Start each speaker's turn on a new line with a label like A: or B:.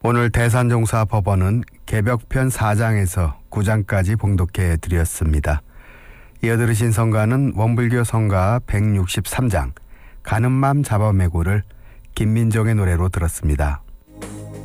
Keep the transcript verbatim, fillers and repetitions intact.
A: 오늘 대산종사법원은 개벽편 사 장에서 구 장까지 봉독해 드렸습니다. 이어 들으신 성가는 원불교 성가 백육십삼 장 가는 맘 잡아매고를 김민종의 노래로 들었습니다.